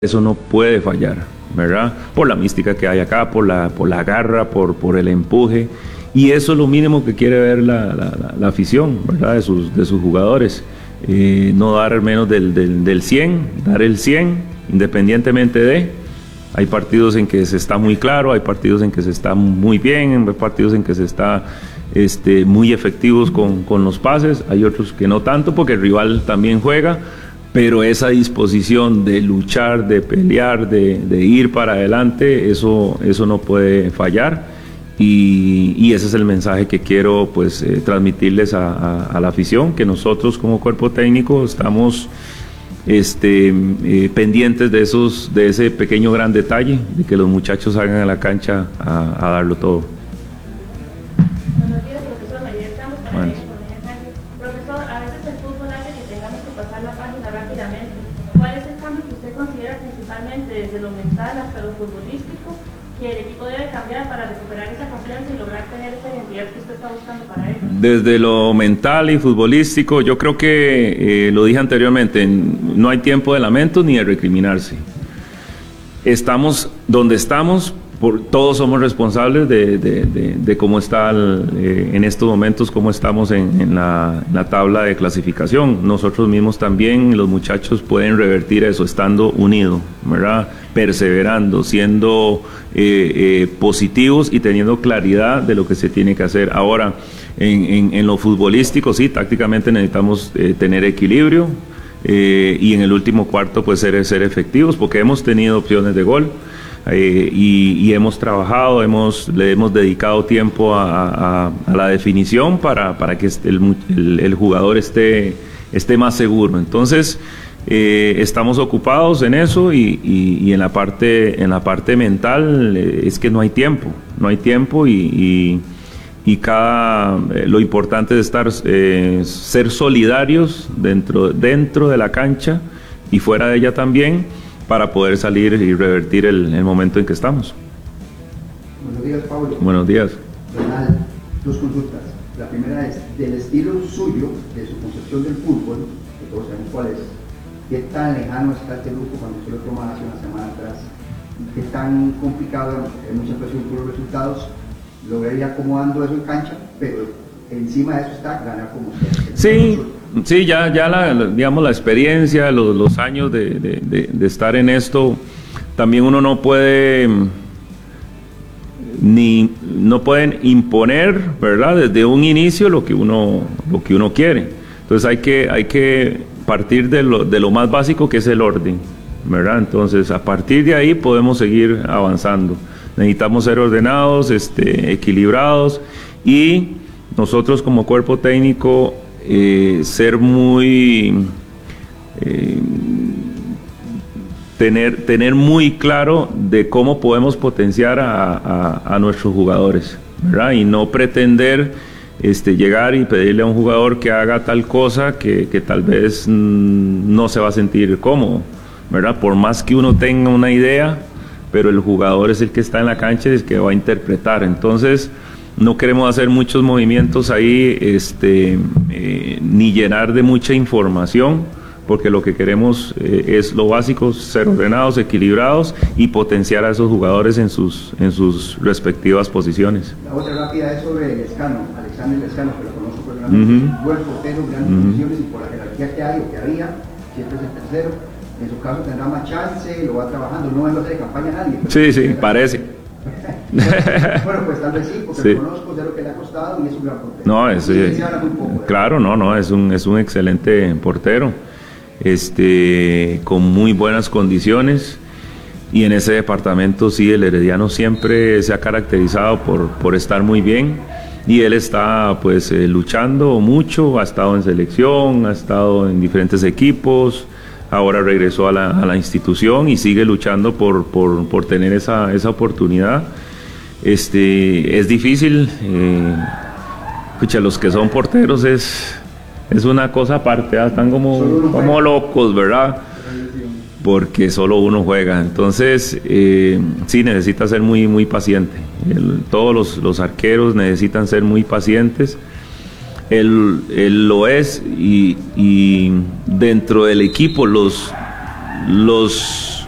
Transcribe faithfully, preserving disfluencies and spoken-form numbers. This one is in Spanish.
Eso no puede fallar, ¿verdad? Por la mística que hay acá, por la, por la garra, por, por el empuje. Y eso es lo mínimo que quiere ver la, la, la, la afición, ¿verdad? De sus, de sus jugadores. Eh, no dar menos del, del, del cien, dar el cien, independientemente de... Hay partidos en que se está muy claro, hay partidos en que se está muy bien, hay partidos en que se está este, muy efectivos con, con los pases, hay otros que no tanto porque el rival también juega, pero esa disposición de luchar, de pelear, de, de ir para adelante, eso, eso no puede fallar. Y, y ese es el mensaje que quiero pues eh, transmitirles a, a, a la afición, que nosotros como cuerpo técnico estamos este, eh, pendientes de, esos, de ese pequeño gran detalle, de que los muchachos salgan a la cancha a, a darlo todo. Buenos días, profesor. Ayer estamos para Bueno. Profesor, a veces el fútbol hace que tengamos que pasar la página rápidamente. ¿Cuál es el cambio que usted considera principalmente desde lo mental hasta lo futbolístico que el equipo debe cambiar para recuperar esa confianza y lograr tener esa identidad que usted está buscando para él? Desde lo mental y futbolístico, yo creo que, eh, lo dije anteriormente, no hay tiempo de lamentos ni de recriminarse. Estamos donde estamos, por, todos somos responsables de, de, de, de cómo está el, eh, en estos momentos, cómo estamos en, en, la, en la tabla de clasificación. Nosotros mismos también, los muchachos pueden revertir eso, estando unidos, ¿verdad? Perseverando, siendo eh, eh, positivos y teniendo claridad de lo que se tiene que hacer. Ahora, en, en, en lo futbolístico, sí, tácticamente necesitamos eh, tener equilibrio eh, y en el último cuarto pues ser, ser efectivos, porque hemos tenido opciones de gol. Eh, y, y hemos trabajado, hemos, le hemos dedicado tiempo a, a, a la definición para, para que el, el, el jugador esté, esté más seguro. Entonces, eh, estamos ocupados en eso y, y, y en la parte, en la parte mental eh, es que no hay tiempo, no hay tiempo y, y, y cada, eh, lo importante es estar, eh, ser solidarios dentro, dentro de la cancha y fuera de ella también, para poder salir y revertir el, el momento en que estamos. Buenos días, Pablo. Buenos días. Renal, dos consultas. La primera es, del estilo suyo, de su concepción del fútbol, que todos sabemos cuál es, ¿qué tan lejano está este grupo cuando usted lo toma hace una semana atrás? ¿Y qué tan complicado, en muchas ocasiones por los resultados, lograr ir acomodando eso en cancha, pero encima de eso está ganar como usted? Sí. Sí, ya, ya la, digamos, la experiencia, los, los años de, de, de, de estar en esto, también uno no puede ni no pueden imponer, ¿verdad? Desde un inicio lo que uno lo que uno quiere. Entonces hay que hay que partir de lo, de lo más básico, que es el orden, ¿verdad? Entonces a partir de ahí podemos seguir avanzando. Necesitamos ser ordenados, este, equilibrados y nosotros como cuerpo técnico Eh, ser muy eh, tener, tener muy claro de cómo podemos potenciar a, a, a nuestros jugadores, ¿verdad? Y no pretender este, llegar y pedirle a un jugador que haga tal cosa que, que tal vez mm, no se va a sentir cómodo, ¿verdad? Por más que uno tenga una idea, pero el jugador es el que está en la cancha y es el que va a interpretar. Entonces no queremos hacer muchos movimientos ahí, este, eh, ni llenar de mucha información, porque lo que queremos eh, es lo básico, ser ordenados, equilibrados y potenciar a esos jugadores en sus, en sus respectivas posiciones. La otra rápida es sobre el Lescano, Alexander Lescano, que lo conozco personalmente, uh-huh. Buen portero, grandes uh-huh. condiciones y por la jerarquía que hay o que había, siempre es el tercero. En su caso tendrá más chance, lo va trabajando, no va a hacer campaña a nadie. Sí, sí, parece. Bueno, pues tal vez sí, porque sí. Lo conozco, sé lo que le ha costado y es un gran portero. No, es, sí, se habla muy poco, claro, no, no, es un, es un excelente portero, este, con muy buenas condiciones, y en ese departamento sí, el Herediano siempre se ha caracterizado por, por estar muy bien, y él está pues eh, luchando mucho, ha estado en selección, ha estado en diferentes equipos. Ahora regresó a la, a la institución y sigue luchando por, por, por tener esa, esa oportunidad. Este, es difícil, eh, escucha, los que son porteros es, es una cosa aparte, ¿eh? Están como, como locos, ¿verdad? Porque solo uno juega. Entonces, eh, sí, necesita ser muy, muy paciente. El, todos los, los arqueros necesitan ser muy pacientes. Él, él lo es y, y dentro del equipo los, los